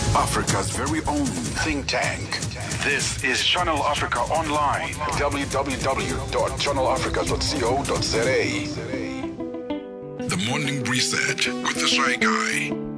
Africa's very own think tank. This is Channel Africa Online. www.channelafrica.co.za. The Morning Reset with the Shy Guy.